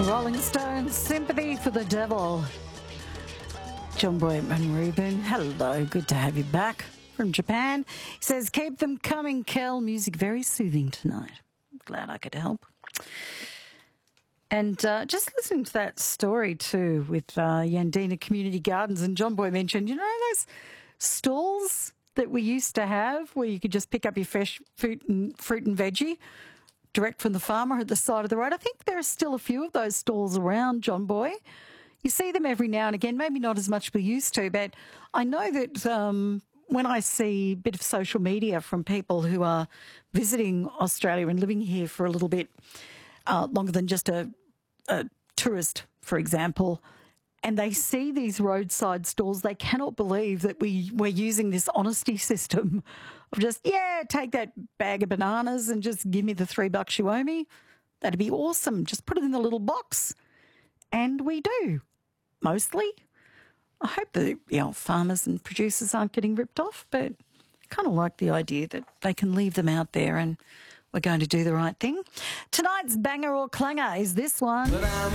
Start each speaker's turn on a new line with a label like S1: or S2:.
S1: Rolling Stones, Sympathy for the Devil. John Boyman Reuben, hello, good to have you back from Japan. He says, keep them coming, Kel. Music very soothing tonight. Glad I could help. And just listening to that story too with Yandina Community Gardens, and John Boy mentioned, you know, those stalls that we used to have where you could just pick up your fresh fruit and veggie direct from the farmer at the side of the road. I think there are still a few of those stalls around, John Boy. You see them every now and again, maybe not as much as we used to, but I know that when I see a bit of social media from people who are visiting Australia and living here for a little bit longer than just a tourist, for example, and they see these roadside stalls, they cannot believe that we're using this honesty system of just, take that bag of bananas and just give me the $3 you owe me. That'd be awesome. Just put it in the little box. And we do, mostly. I hope that farmers and producers aren't getting ripped off, but I kind of like the idea that they can leave them out there and we're going to do the right thing. Tonight's banger or clanger is this one.